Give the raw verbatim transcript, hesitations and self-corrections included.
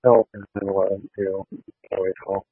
help and then let them feel that way as well.